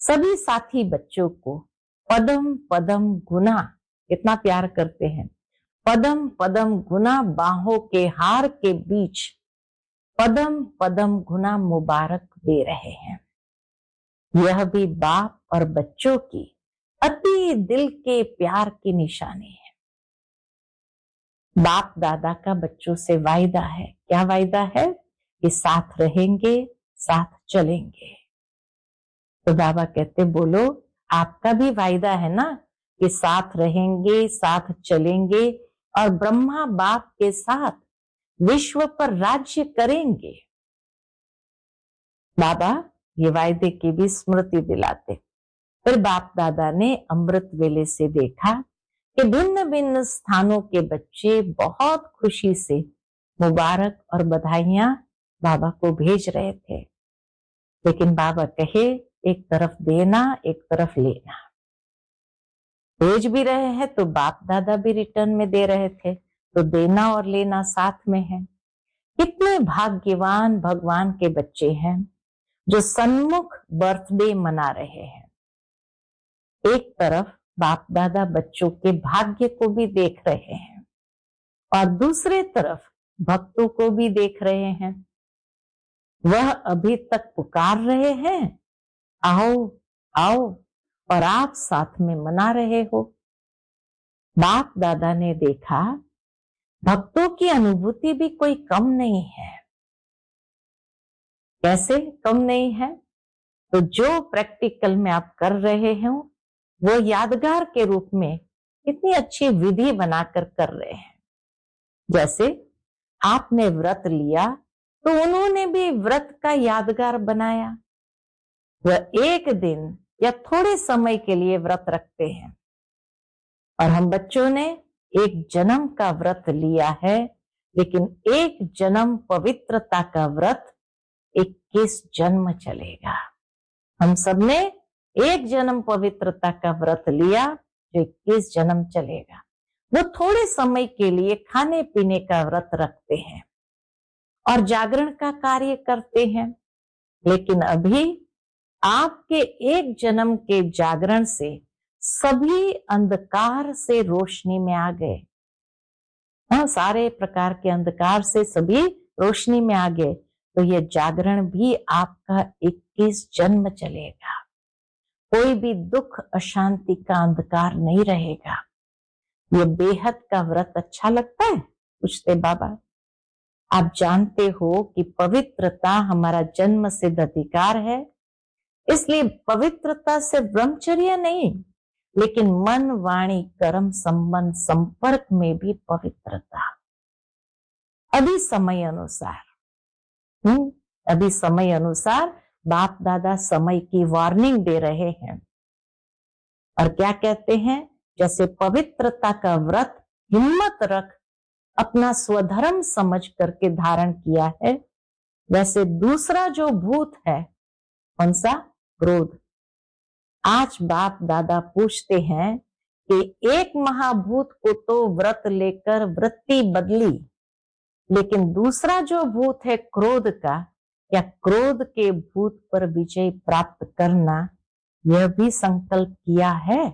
सभी साथी बच्चों को पदम पदम गुना इतना प्यार करते हैं। पदम पदम गुना बाहों के हार के बीच पदम पदम गुना मुबारक दे रहे हैं। यह भी बाप और बच्चों की अति दिल के प्यार की निशानी है। बाप दादा का बच्चों से वायदा है। क्या वायदा है? कि साथ रहेंगे, साथ चलेंगे। तो बाबा कहते बोलो, आपका भी वायदा है ना कि साथ रहेंगे, साथ चलेंगे और ब्रह्मा बाप के साथ विश्व पर राज्य करेंगे। बाबा ये वायदे की भी स्मृति दिलाते। फिर बाप दादा ने अमृत वेले से देखा कि भिन्न भिन्न स्थानों के बच्चे बहुत खुशी से मुबारक और बधाइयां बाबा को भेज रहे थे। लेकिन बाबा कहे, एक तरफ देना, एक तरफ लेना। भेज भी रहे हैं तो बाप दादा भी रिटर्न में दे रहे थे, तो देना और लेना साथ में है। कितने भाग्यवान भगवान के बच्चे हैं जो सन्मुख बर्थडे मना रहे हैं। एक तरफ बाप दादा बच्चों के भाग्य को भी देख रहे हैं और दूसरे तरफ भक्तों को भी देख रहे हैं। वह अभी तक पुकार रहे हैं, आओ आओ, और आप साथ में मना रहे हो। बाप दादा ने देखा भक्तों की अनुभूति भी कोई कम नहीं है। कैसे कम नहीं है? तो जो प्रैक्टिकल में आप कर रहे हो वो यादगार के रूप में इतनी अच्छी विधि बनाकर कर रहे हैं। जैसे आपने व्रत लिया तो उन्होंने भी व्रत का यादगार बनाया। वह एक दिन या थोड़े समय के लिए व्रत रखते हैं और हम बच्चों ने एक जन्म का व्रत लिया है, लेकिन एक जन्म पवित्रता का व्रत 21 जन्म चलेगा। हम सबने एक जन्म पवित्रता का व्रत लिया जो 21 जन्म चलेगा। वो थोड़े समय के लिए खाने पीने का व्रत रखते हैं और जागरण का कार्य करते हैं, लेकिन अभी आपके एक जन्म के जागरण से सभी अंधकार से रोशनी में आ गए। सारे प्रकार के अंधकार से सभी रोशनी में आ गए। तो यह जागरण भी आपका 21 जन्म चलेगा। कोई भी दुख अशांति का अंधकार नहीं रहेगा। ये बेहद का व्रत अच्छा लगता है? पूछते बाबा। आप जानते हो कि पवित्रता हमारा जन्म सिद्ध अधिकार है, इसलिए पवित्रता से ब्रह्मचर्य नहीं, लेकिन मन वाणी कर्म संबंध संपर्क में भी पवित्रता। अभी समय अनुसार बाप दादा समय की वार्निंग दे रहे हैं और क्या कहते हैं? जैसे पवित्रता का व्रत हिम्मत रख अपना स्वधर्म समझ करके धारण किया है, वैसे दूसरा जो भूत है, कौन सा? क्रोध। आज बाप दादा पूछते हैं कि एक महाभूत को तो व्रत लेकर वृत्ति बदली, लेकिन दूसरा जो भूत है क्रोध का, क्या क्रोध के भूत पर विजय प्राप्त करना यह भी संकल्प किया है?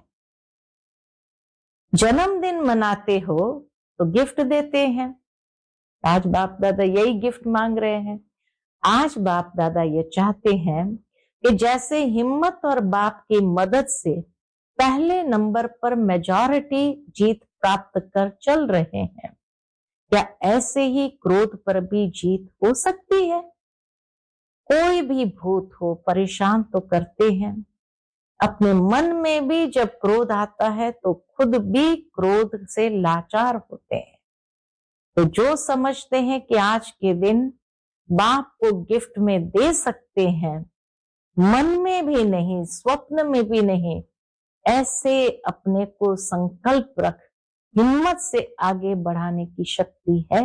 जन्मदिन मनाते हो तो गिफ्ट देते हैं। आज बाप दादा यही गिफ्ट मांग रहे हैं। आज बाप दादा ये चाहते हैं कि जैसे हिम्मत और बाप की मदद से पहले नंबर पर मेजॉरिटी जीत प्राप्त कर चल रहे हैं, क्या ऐसे ही क्रोध पर भी जीत हो सकती है? कोई भी भूत हो परेशान तो करते हैं। अपने मन में भी जब क्रोध आता है तो खुद भी क्रोध से लाचार होते हैं। तो जो समझते हैं कि आज के दिन बाप को गिफ्ट में दे सकते हैं, मन में भी नहीं, स्वप्न में भी नहीं, ऐसे अपने को संकल्प रख, हिम्मत से आगे बढ़ाने की शक्ति है।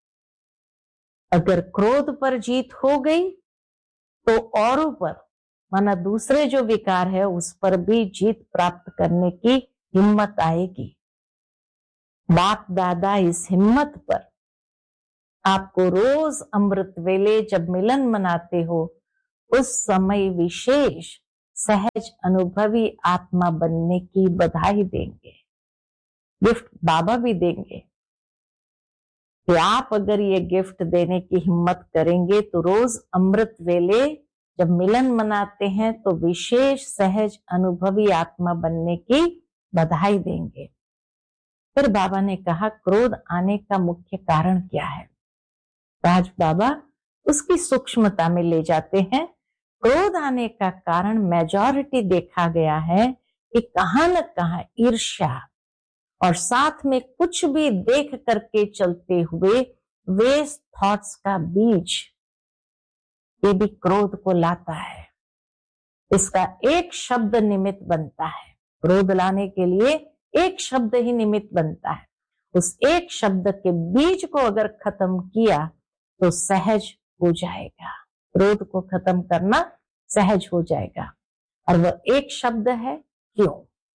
अगर क्रोध पर जीत हो गई तो औरों पर, माना दूसरे जो विकार है उस पर भी जीत प्राप्त करने की हिम्मत आएगी। बाप दादा इस हिम्मत पर आपको रोज अमृत वेले जब मिलन मनाते हो उस समय विशेष सहज अनुभवी आत्मा बनने की बधाई देंगे। गिफ्ट बाबा भी देंगे कि आप अगर ये गिफ्ट देने की हिम्मत करेंगे तो रोज अमृत वेले जब मिलन मनाते हैं तो विशेष सहज अनुभवी आत्मा बनने की बधाई देंगे। फिर बाबा ने कहा, क्रोध आने का मुख्य कारण क्या है? आज बाबा उसकी सूक्ष्मता में ले जाते हैं। क्रोध आने का कारण मेजॉरिटी देखा गया है कि कहां न कहां ईर्ष्या और साथ में कुछ भी देख करके चलते हुए वेस्ट थॉट्स का बीज, ये भी क्रोध को लाता है। इसका एक शब्द निमित्त बनता है। क्रोध लाने के लिए एक शब्द ही निमित्त बनता है। उस एक शब्द के बीज को अगर खत्म किया तो सहज हो जाएगा। क्रोध को खत्म करना सहज हो जाएगा। और वह एक शब्द है क्यों।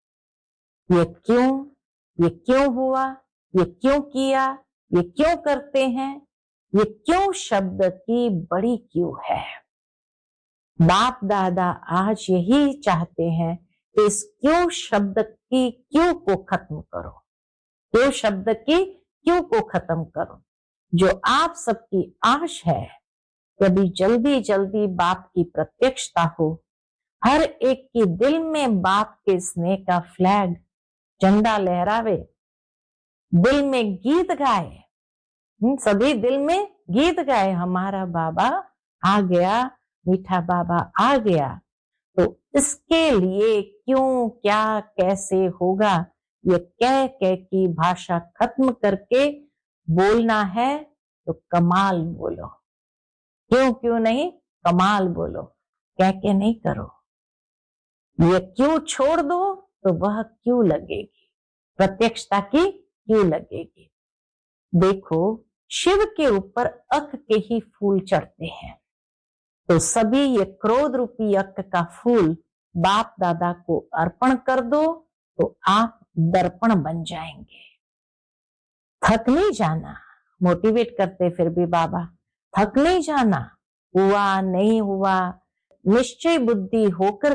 ये क्यों हुआ, ये क्यों किया, ये क्यों करते हैं, ये क्यों शब्द की बड़ी क्यों है। बाप दादा आज यही चाहते हैं कि इस क्यों शब्द की क्यों को खत्म करो। क्यों शब्द की क्यों को खत्म करो। जो आप सबकी आश है कि अभी जल्दी जल्दी बाप की प्रत्यक्षता हो, हर एक के दिल में बाप के स्नेह का फ्लैग झंडा लहरावे, दिल में गीत गाए, सभी दिल में गीत गाए, हमारा बाबा आ गया, मीठा बाबा आ गया। तो इसके लिए क्यों क्या कैसे होगा, ये कह कह की भाषा खत्म करके बोलना है तो कमाल बोलो। क्यों नहीं, कमाल बोलो, कह के नहीं करो। ये क्यों छोड़ दो तो वह क्यों लगेगी, प्रत्यक्षता की क्यों लगेगी। देखो, शिव के ऊपर अक के ही फूल चढ़ते हैं, तो सभी ये क्रोध रूपी अक का फूल बाप दादा को अर्पण कर दो तो आप दर्पण बन जाएंगे। थक नहीं जाना, मोटिवेट करते फिर भी बाबा, थक नहीं जाना, हुआ नहीं हुआ निश्चय बुद्धि होकर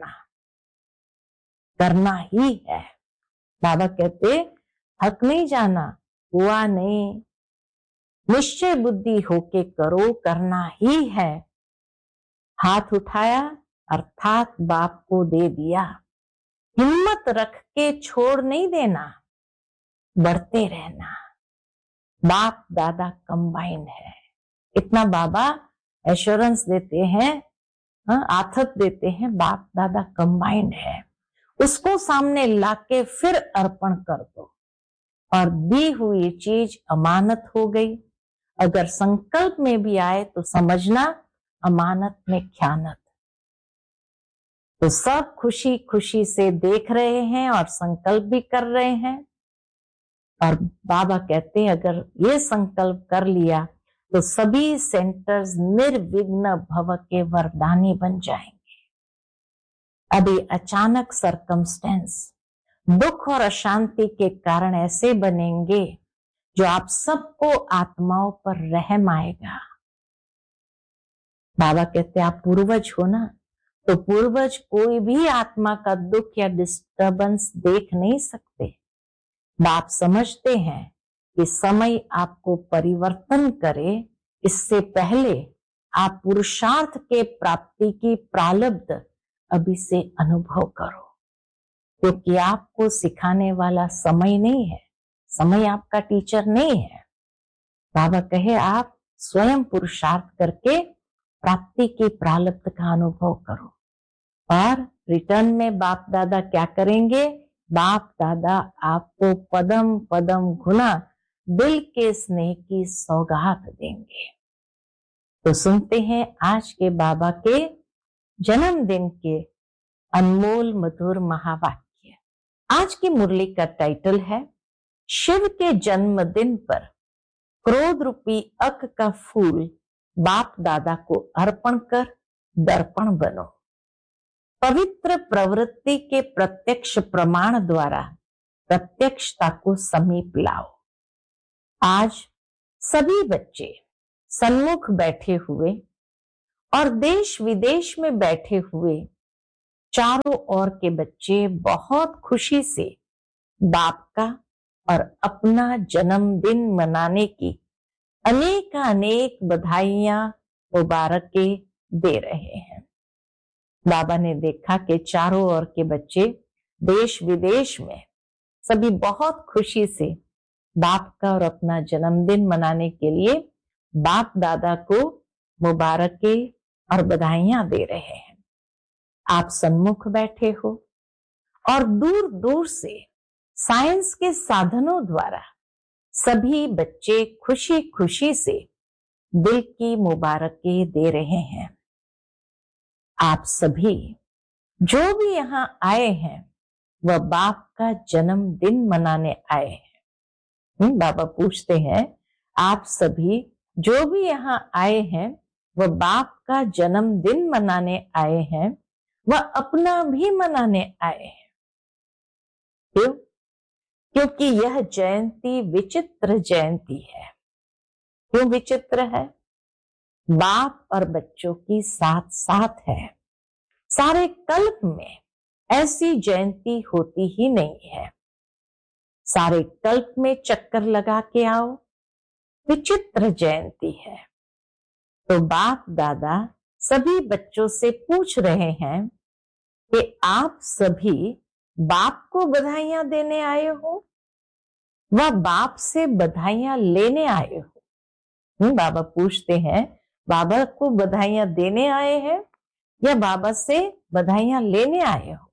करना ही है। बाबा कहते थक नहीं जाना, हुआ नहीं, निश्चय बुद्धि होके करो, करना ही है। हाथ उठाया अर्थात बाप को दे दिया। हिम्मत रख के छोड़ नहीं देना, बढ़ते रहना। बाप दादा कंबाइंड है, इतना बाबा एश्योरेंस देते हैं, आथत देते हैं। बाप दादा कंबाइंड है, उसको सामने लाके फिर अर्पण कर दो और दी हुई चीज अमानत हो गई। अगर संकल्प में भी आए तो समझना अमानत में ख्यानत। तो सब खुशी खुशी से देख रहे हैं और संकल्प भी कर रहे हैं। और बाबा कहते हैं अगर ये संकल्प कर लिया तो सभी सेंटर्स निर्विघ्न भव के वरदानी बन जाएंगे। अभी अचानक सरकमस्टेंस, दुख और अशांति के कारण ऐसे बनेंगे जो आप सबको आत्माओं पर रहम आएगा। बाबा कहते आप पूर्वज हो ना, तो पूर्वज कोई भी आत्मा का दुख या डिस्टर्बेंस देख नहीं सकते। बाप समझते हैं कि समय आपको परिवर्तन करे, इससे पहले आप पुरुषार्थ के प्राप्ति की प्रारब्ध अभी से अनुभव करो, क्योंकि आपको सिखाने वाला समय नहीं है, समय आपका टीचर नहीं है। बाबा कहे आप स्वयं पुरुषार्थ करके प्राप्ति की प्रारब्ध का अनुभव करो। और रिटर्न में बाप दादा क्या करेंगे? बाप दादा आपको पदम पदम गुना दिल के स्नेह की सौगात देंगे। तो सुनते हैं आज के बाबा के जन्मदिन के अनमोल मधुर महावाक्य। आज की मुरली का टाइटल है शिव के जन्मदिन पर क्रोध रूपी अक का फूल बाप दादा को अर्पण कर दर्पण बनो। पवित्र प्रवृत्ति के प्रत्यक्ष प्रमाण द्वारा प्रत्यक्षता को समीप लाओ। आज सभी बच्चे सन्मुख बैठे हुए और देश विदेश में बैठे हुए चारों ओर के बच्चे बहुत खुशी से बाप का और अपना जन्मदिन मनाने की अनेक बधाइयां मुबारकें दे रहे हैं। बाबा ने देखा कि चारों ओर के बच्चे देश विदेश में सभी बहुत खुशी से बाप का और अपना जन्मदिन मनाने के लिए बाप दादा को मुबारकें और बधाइयां दे रहे हैं। आप सन्मुख बैठे हो और दूर दूर से साइंस के साधनों द्वारा सभी बच्चे खुशी खुशी से दिल की मुबारकें दे रहे हैं। आप सभी जो भी यहाँ आए हैं वह बाप का जन्मदिन मनाने आए हैं। बाबा पूछते हैं, आप सभी जो भी यहाँ आए हैं वह बाप का जन्मदिन मनाने आए हैं, वह अपना भी मनाने आए हैं। क्यों? क्योंकि यह जयंती विचित्र जयंती है। क्यों विचित्र है? बाप और बच्चों की साथ साथ है। सारे कल्प में ऐसी जयंती होती ही नहीं है। सारे कल्प में चक्कर लगा के आओ, विचित्र जयंती है। तो बाप दादा सभी बच्चों से पूछ रहे हैं कि आप सभी बाप को बधाइयां देने आए हो व बाप से बधाइयां लेने आए हो? बाबा पूछते हैं, बाबा को बधाइयां देने आए हैं या बाबा से बधाइयां लेने आए हो?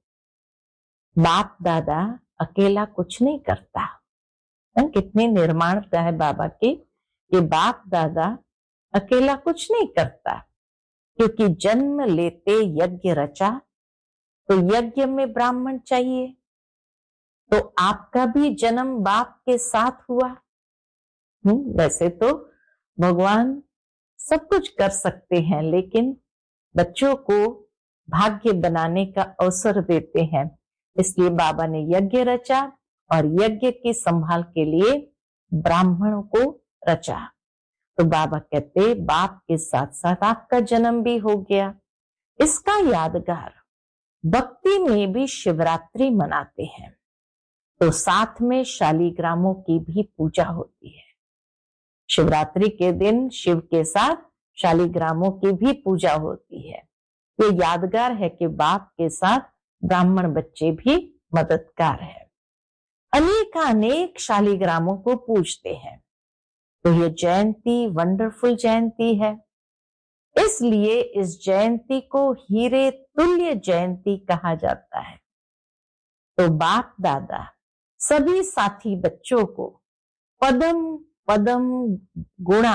बाप दादा अकेला कुछ नहीं करता। कितनी निर्माणता है बाबा की कि बाप दादा अकेला कुछ नहीं करता, क्योंकि जन्म लेते यज्ञ रचा तो यज्ञ में ब्राह्मण चाहिए। तो आपका भी जन्म बाप के साथ हुआ। वैसे तो भगवान सब कुछ कर सकते हैं, लेकिन बच्चों को भाग्य बनाने का अवसर देते हैं। इसलिए बाबा ने यज्ञ रचा और यज्ञ की संभाल के लिए ब्राह्मणों को रचा। तो बाबा कहते, बाप के साथ साथ आपका जन्म भी हो गया। इसका यादगार भक्ति में भी शिवरात्रि मनाते हैं, तो साथ में शालिग्रामों की भी पूजा होती है। शिवरात्रि के दिन शिव के साथ शालिग्रामों की भी पूजा होती है। ये यादगार है कि बाप के साथ ब्राह्मण बच्चे भी मददगार है। अनेक शालिग्रामों को पूजते हैं। तो ये जयंती वंडरफुल जयंती है। इसलिए इस जयंती को हीरे तुल्य जयंती कहा जाता है। तो बाप दादा सभी साथी बच्चों को पदम पदम गुणा,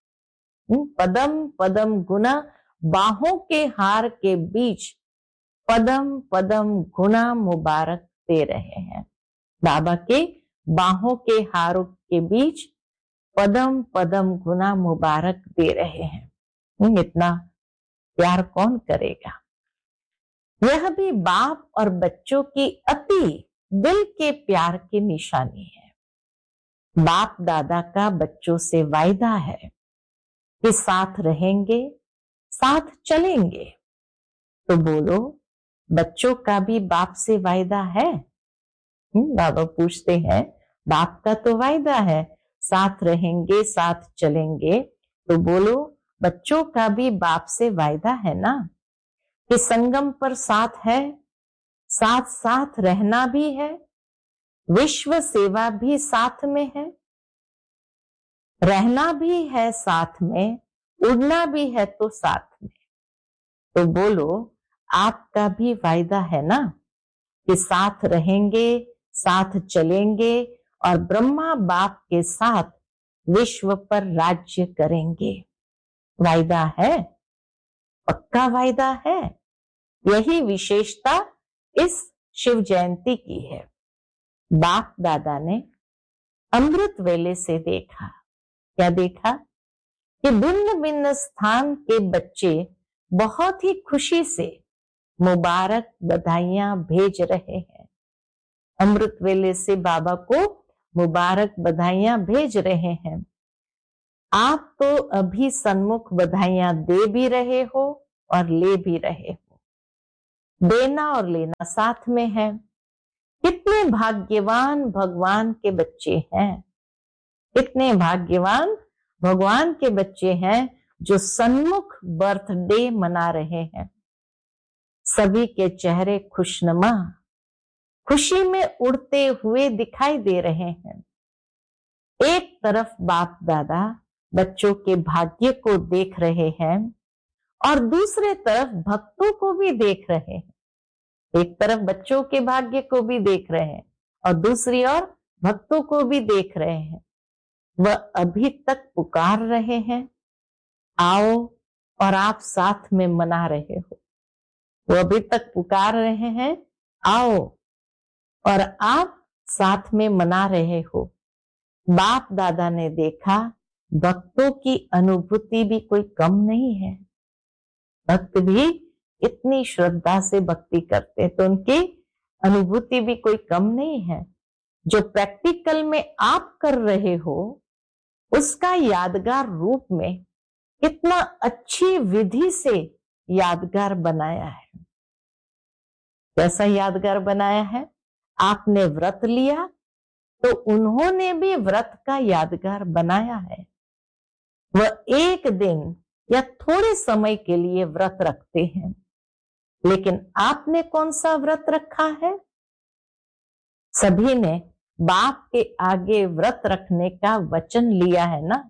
पदम पदम गुणा, बाहों के हार के बीच पदम पदम गुणा मुबारक दे रहे हैं। बाबा के बाहों के हारों के बीच पदम पदम गुना मुबारक दे रहे हैं। इतना प्यार कौन करेगा? यह भी बाप और बच्चों की अति दिल के प्यार की निशानी है। बाप दादा का बच्चों से वायदा है कि साथ रहेंगे, साथ चलेंगे। तो बोलो, बच्चों का भी बाप से वायदा है? बाबा पूछते हैं, बाप का तो वायदा है, साथ रहेंगे, साथ चलेंगे। तो बोलो, बच्चों का भी बाप से वायदा है ना कि संगम पर साथ है, साथ साथ रहना भी है, विश्व सेवा भी साथ में है, रहना भी है साथ में, उड़ना भी है तो साथ में। तो बोलो, आपका भी वायदा है ना कि साथ रहेंगे, साथ चलेंगे और ब्रह्मा बाप के साथ विश्व पर राज्य करेंगे। वायदा है, पक्का वायदा है। यही विशेषता इस शिव जयंती की है। बाप दादा ने अमृत वेले से देखा, क्या देखा? कि भिन्न भिन्न स्थान के बच्चे बहुत ही खुशी से मुबारक बधाइयां भेज रहे हैं। अमृत वेले से बाबा को मुबारक बधाइयां भेज रहे हैं। आप तो अभी सन्मुख बधाइयां दे भी रहे हो और ले भी रहे हो। देना और लेना साथ में है। कितने भाग्यवान भगवान के बच्चे हैं, कितने भाग्यवान भगवान के बच्चे हैं जो सन्मुख बर्थडे मना रहे हैं। सभी के चेहरे खुशनुमा, खुशी में उड़ते हुए दिखाई दे रहे हैं। एक तरफ बाप दादा बच्चों के भाग्य को देख रहे हैं और दूसरे तरफ भक्तों को भी देख रहे हैं। एक तरफ बच्चों के भाग्य को भी देख रहे हैं और दूसरी ओर भक्तों को भी देख रहे हैं। वह अभी तक पुकार रहे हैं, आओ, और आप साथ में मना रहे हो। वो अभी तक पुकार रहे हैं, आओ, और आप साथ में मना रहे हो। बाप दादा ने देखा भक्तों की अनुभूति भी कोई कम नहीं है। भक्त भी इतनी श्रद्धा से भक्ति करते तो उनकी अनुभूति भी कोई कम नहीं है। जो प्रैक्टिकल में आप कर रहे हो उसका यादगार रूप में कितना अच्छी विधि से यादगार बनाया है। कैसा यादगार बनाया है? आपने व्रत लिया तो उन्होंने भी व्रत का यादगार बनाया है। वह एक दिन या थोड़े समय के लिए व्रत रखते हैं, लेकिन आपने कौन सा व्रत रखा है? सभी ने बाप के आगे व्रत रखने का वचन लिया है ना।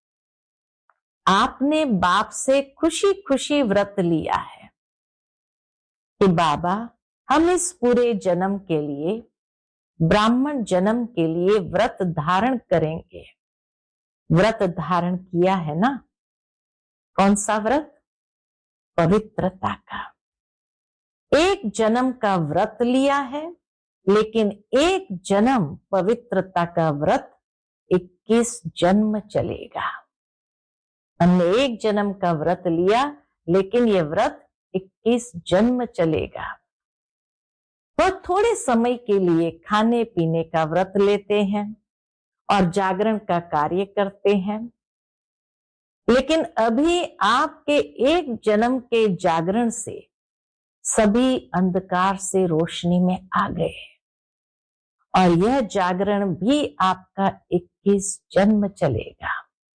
आपने बाप से खुशी खुशी व्रत लिया है कि बाबा, हम इस पूरे जन्म के लिए, ब्राह्मण जन्म के लिए व्रत धारण करेंगे। व्रत धारण किया है ना। कौन सा व्रत? पवित्रता का। एक जन्म का व्रत लिया है, लेकिन एक जन्म पवित्रता का व्रत 21 जन्म चलेगा। हमने एक जन्म का व्रत लिया, लेकिन ये व्रत 21 जन्म चलेगा। वह थोड़े समय के लिए खाने पीने का व्रत लेते हैं और जागरण का कार्य करते हैं, लेकिन अभी आपके एक जन्म के जागरण से सभी अंधकार से रोशनी में आ गए और यह जागरण भी आपका 21 जन्म चलेगा।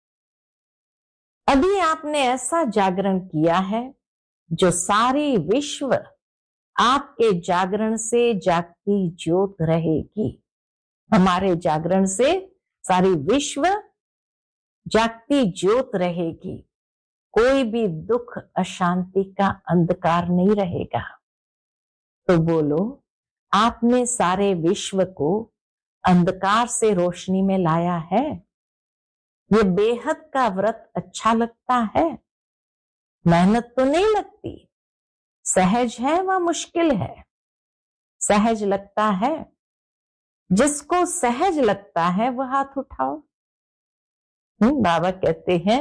अभी आपने ऐसा जागरण किया है जो सारी विश्व आपके जागरण से जागती ज्योत रहेगी। हमारे जागरण से सारी विश्व जागती ज्योत रहेगी। कोई भी दुख अशांति का अंधकार नहीं रहेगा। तो बोलो, आपने सारे विश्व को अंधकार से रोशनी में लाया है। ये बेहद का व्रत अच्छा लगता है? मेहनत तो नहीं लगती, सहज है व मुश्किल है। सहज लगता है? जिसको सहज लगता है वह हाथ उठाओ। बाबा कहते हैं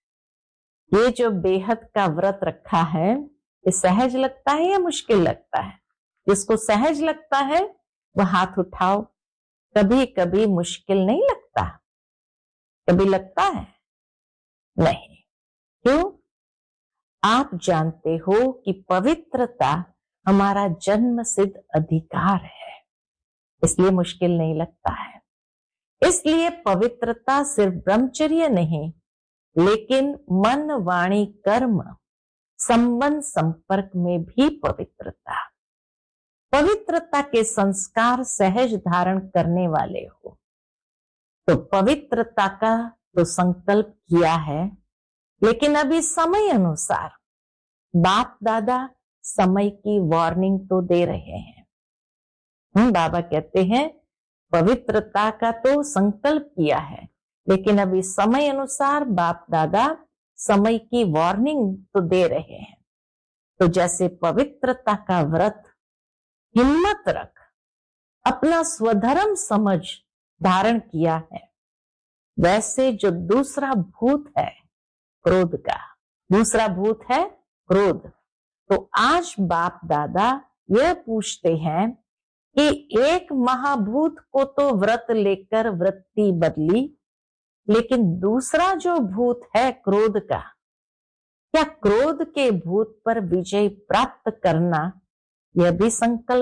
ये जो बेहद का व्रत रखा है, ये सहज लगता है या मुश्किल लगता है? जिसको सहज लगता है वह हाथ उठाओ। कभी कभी मुश्किल नहीं लगता? कभी लगता है? नहीं। क्यों? आप जानते हो कि पवित्रता हमारा जन्म सिद्ध अधिकार है, इसलिए मुश्किल नहीं लगता है। इसलिए पवित्रता सिर्फ ब्रह्मचर्य नहीं, लेकिन मन वाणी कर्म संबंध संपर्क में भी पवित्रता। पवित्रता के संस्कार सहज धारण करने वाले हो तो पवित्रता का तो संकल्प किया है, लेकिन अभी समय अनुसार बाप दादा समय की वार्निंग तो दे रहे हैं। बाबा कहते हैं पवित्रता का तो संकल्प किया है, लेकिन अभी समय अनुसार बाप दादा समय की वार्निंग तो दे रहे हैं। तो जैसे पवित्रता का व्रत हिम्मत रख अपना स्वधर्म समझ धारण किया है, वैसे जो दूसरा भूत है क्रोध का, दूसरा भूत है क्रोध। तो आज बाप दादा यह पूछते हैं कि एक महाभूत को तो व्रत लेकर वृत्ति बदली, लेकिन दूसरा जो भूत है क्रोध का, क्या क्रोध के भूत पर विजय प्राप्त करना यह भी संकल्प